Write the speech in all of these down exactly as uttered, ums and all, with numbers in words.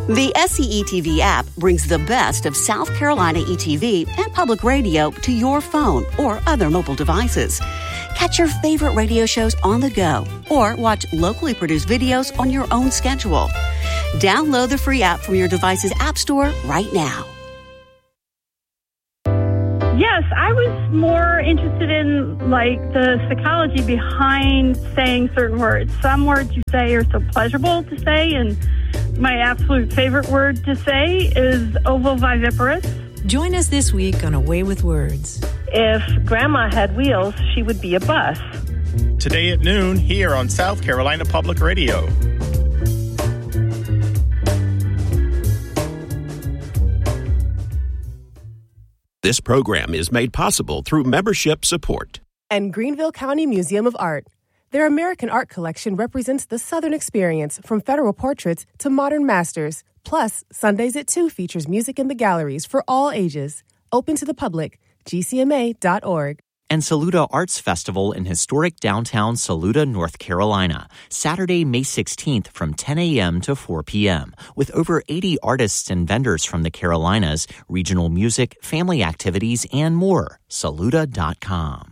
The S C E T V app brings the best of South Carolina E T V and public radio to your phone or other mobile devices. Catch your favorite radio shows on the go or watch locally produced videos on your own schedule. Download the free app from your device's app store right now. Yes, I was more interested in, like, the psychology behind saying certain words. Some words you say are so pleasurable to say, and my absolute favorite word to say is ovoviviparous. Join us this week on Away with Words. If Grandma had wheels, she would be a bus. Today at noon, here on South Carolina Public Radio. This program is made possible through membership support. And Greenville County Museum of Art. Their American art collection represents the Southern experience, from federal portraits to modern masters. Plus, Sundays at two features music in the galleries for all ages. Open to the public. G C M A dot org. And Saluda Arts Festival in historic downtown Saluda, North Carolina, Saturday, May sixteenth from ten a.m. to four p.m. with over eighty artists and vendors from the Carolinas, regional music, family activities, and more. Saluda dot com.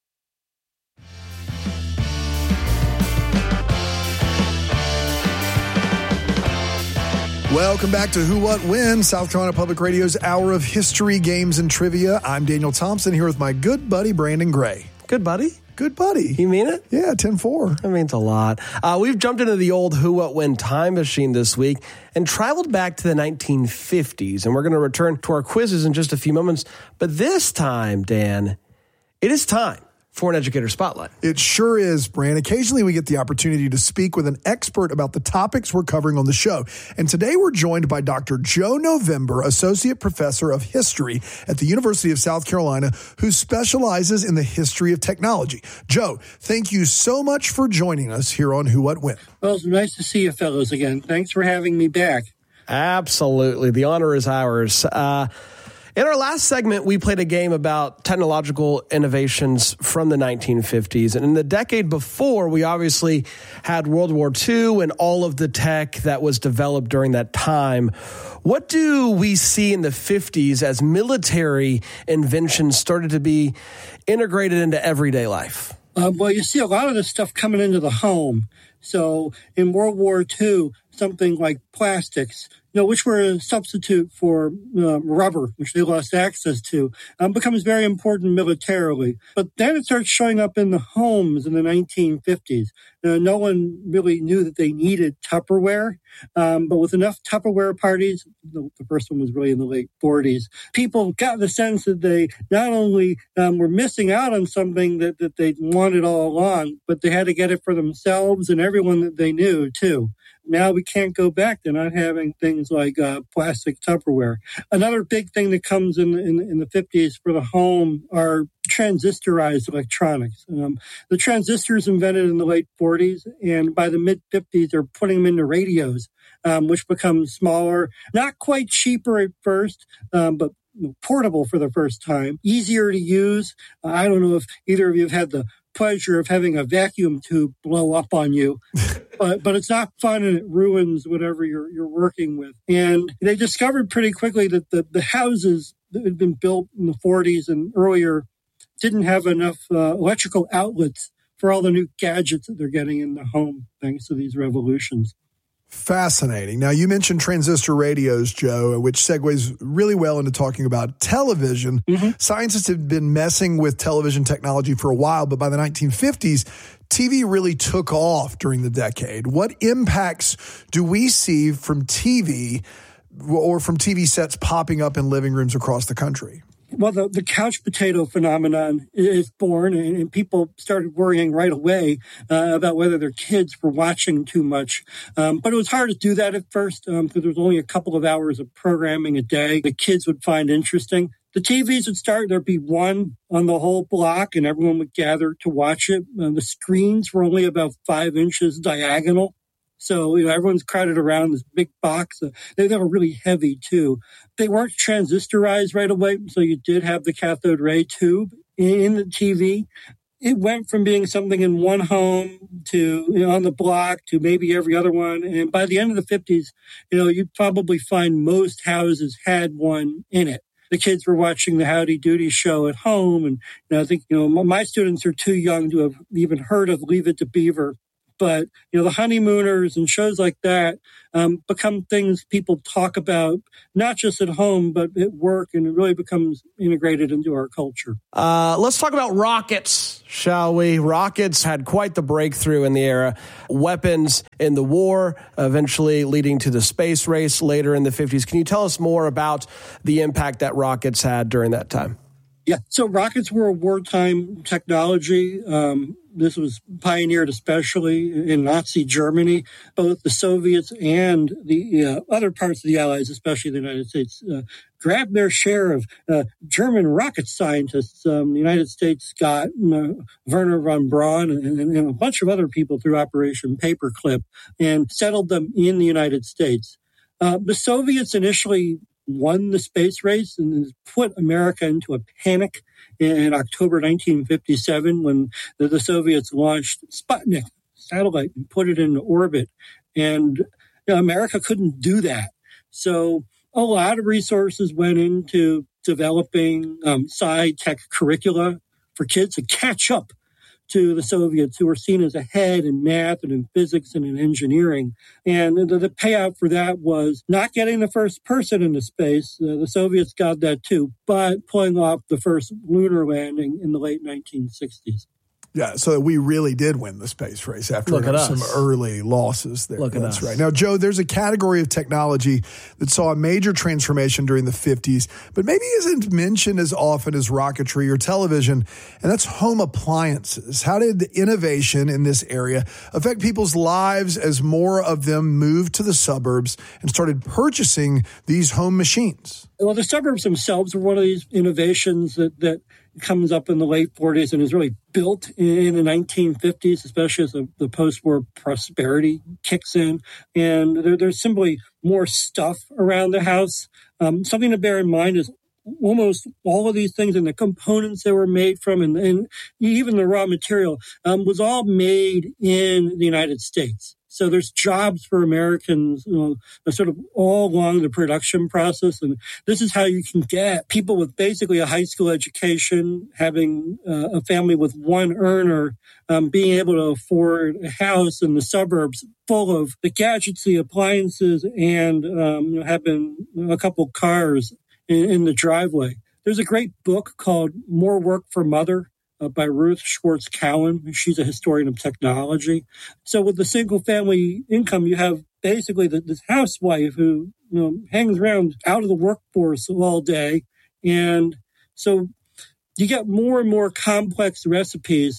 Welcome back to Who, What, When, South Carolina Public Radio's Hour of History, Games, and Trivia. I'm Daniel Thompson here with my good buddy, Brandon Gray. Good buddy? Good buddy. You mean it? Yeah, ten four. That means a lot. Uh, we've jumped into the old Who, What, When time machine this week and traveled back to the nineteen fifties. And we're going to return to our quizzes in just a few moments. But this time, Dan, it is time for an Educator Spotlight. It sure is, Brand. Occasionally we get the opportunity to speak with an expert about the topics we're covering on the show. And today we're joined by Doctor Joe November, Associate Professor of History at the University of South Carolina, who specializes in the history of technology. Joe, thank you so much for joining us here on Who, What, When. Well, it's nice to see you fellows again. Thanks for having me back. Absolutely. The honor is ours. Uh, In our last segment, we played a game about technological innovations from the nineteen fifties. And in the decade before, we obviously had World War Two and all of the tech that was developed during that time. What do we see in the fifties as military inventions started to be integrated into everyday life? Uh, well, you see a lot of this stuff coming into the home. So in World War Two, something like plastics, you know, which were a substitute for uh, rubber, which they lost access to, um, becomes very important militarily. But then it starts showing up in the homes in the nineteen fifties. Uh, no one really knew that they needed Tupperware, um, but with enough Tupperware parties, the, the first one was really in the late forties, people got the sense that they not only um, were missing out on something that, that they wanted all along, but they had to get it for themselves and everyone that they knew, too. Now we can't go back to not having things like uh, plastic Tupperware. Another big thing that comes in, in, in the fifties for the home are transistorized electronics. Um, the transistors invented in the late forties, and by the mid-fifties, they're putting them into radios, um, which become smaller, not quite cheaper at first, um, but portable for the first time, easier to use. Uh, I don't know if either of you have had the pleasure of having a vacuum tube blow up on you, but but it's not fun, and it ruins whatever you're you're working with. And they discovered pretty quickly that the, the houses that had been built in the forties and earlier didn't have enough uh, electrical outlets for all the new gadgets that they're getting in the home thanks to these revolutions. Fascinating. Now, you mentioned transistor radios, Joe, which segues really well into talking about television. Mm-hmm. Scientists have been messing with television technology for a while, but by the nineteen fifties, T V really took off during the decade. What impacts do we see from T V or from T V sets popping up in living rooms across the country? Well, the, the couch potato phenomenon is born, and, and people started worrying right away uh, about whether their kids were watching too much. Um, but it was hard to do that at first um, because there was only a couple of hours of programming a day the kids would find interesting. The T Vs would start, there'd be one on the whole block, and everyone would gather to watch it. Uh, the screens were only about five inches diagonal. So, you know, everyone's crowded around this big box. Uh, they, they were really heavy, too. They weren't transistorized right away, so you did have the cathode ray tube in the T V. it went from being something in one home to, you know, on the block to maybe every other one. And by the end of the fifties, you know, you'd probably find most houses had one in it. The kids were watching the Howdy Doody show at home. And you know, I think, you know, my students are too young to have even heard of Leave It to Beaver. But, you know, the Honeymooners and shows like that um, become things people talk about, not just at home, but at work, and it really becomes integrated into our culture. Uh, let's talk about rockets, shall we? Rockets had quite the breakthrough in the era. Weapons in the war, eventually leading to the space race later in the fifties. Can you tell us more about the impact that rockets had during that time? Yeah, so rockets were a wartime technology. Um, this was pioneered especially in Nazi Germany. Both the Soviets and the uh, other parts of the Allies, especially the United States, uh, grabbed their share of uh, German rocket scientists. Um, the United States got uh, Werner von Braun and, and, and a bunch of other people through Operation Paperclip and settled them in the United States. Uh, the Soviets initially won the space race and put America into a panic in October nineteen fifty-seven when the, the Soviets launched Sputnik satellite and put it into orbit. And you know, America couldn't do that. So a lot of resources went into developing um, sci-tech curricula for kids to catch up to the Soviets, who were seen as ahead in math and in physics and in engineering. And the, the payout for that was not getting the first person into space. Uh, the Soviets got that too, but pulling off the first lunar landing in the late nineteen sixties. Yeah, so we really did win the space race after Look at some us. early losses there. Look at That's us. right. Now, Joe, there's a category of technology that saw a major transformation during the fifties, but maybe isn't mentioned as often as rocketry or television, and that's home appliances. How did the innovation in this area affect people's lives as more of them moved to the suburbs and started purchasing these home machines? Well, the suburbs themselves were one of these innovations that, that comes up in the late forties and is really built in the nineteen fifties, especially as the, the post-war prosperity kicks in. And there, there's simply more stuff around the house. Um, something to bear in mind is almost all of these things and the components they were made from and, and even the raw material um, was all made in the United States. So there's jobs for Americans, you know, sort of all along the production process. And this is how you can get people with basically a high school education, having uh, a family with one earner, um, being able to afford a house in the suburbs full of the gadgets, the appliances, and um, you know, having a couple cars in, in the driveway. There's a great book called More Work for Mother, Uh, by Ruth Schwartz Cowan. She's a historian of technology. So with the single family income, you have basically the, this housewife who, you know, hangs around out of the workforce all day. And so you get more and more complex recipes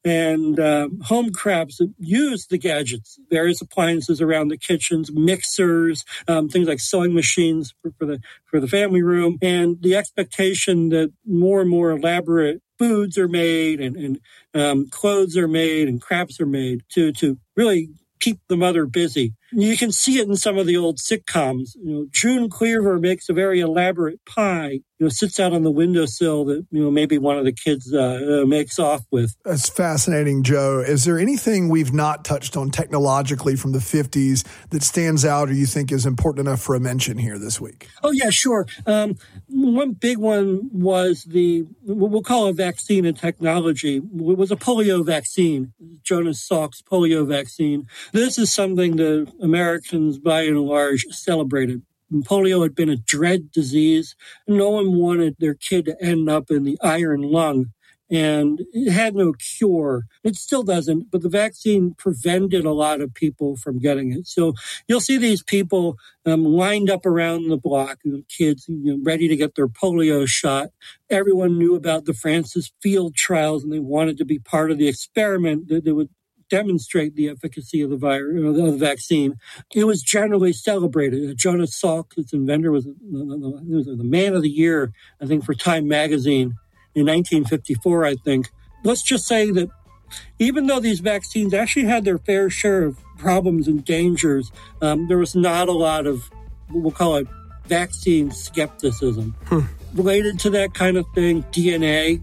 and uh, home crafts that use the gadgets, various appliances around the kitchens, mixers, um, things like sewing machines for, for the for the family room, and the expectation that more and more elaborate foods are made and, and um, clothes are made and crafts are made to to really keep the mother busy. You can see it in some of the old sitcoms. You know, June Cleaver makes a very elaborate pie, you know, sits out on the windowsill that, you know, maybe one of the kids uh, uh, makes off with. That's fascinating, Joe. Is there anything we've not touched on technologically from the fifties that stands out or you think is important enough for a mention here this week? Oh, yeah, sure. Um, one big one was the, what we'll call a vaccine in technology, it was a polio vaccine, Jonas Salk's polio vaccine. This is something that Americans, by and large, celebrated. Polio had been a dread disease. No one wanted their kid to end up in the iron lung, and it had no cure. It still doesn't, but the vaccine prevented a lot of people from getting it. So you'll see these people um, lined up around the block, you know, kids you know, ready to get their polio shot. Everyone knew about the Francis Field trials, and they wanted to be part of the experiment that, that would demonstrate the efficacy of the virus, of the vaccine. It was generally celebrated. Jonas Salk, its inventor, was, was the man of the year, I think, for Time magazine in nineteen fifty-four, I think. Let's just say that even though these vaccines actually had their fair share of problems and dangers, um, there was not a lot of, we'll call it, vaccine skepticism. Hmm. Related to that kind of thing, D N A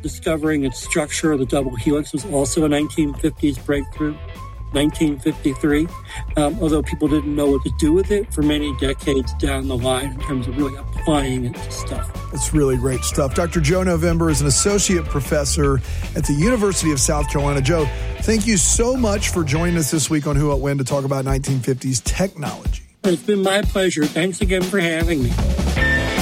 discovering its structure, the double helix, was also a nineteen fifties breakthrough. nineteen fifty-three, um, although people didn't know what to do with it for many decades down the line in terms of really applying it to stuff. That's really great stuff. Doctor Joe November is an associate professor at the University of South Carolina. Joe, thank you so much for joining us this week on Who What When to talk about nineteen fifties technology. It's been my pleasure. Thanks again for having me.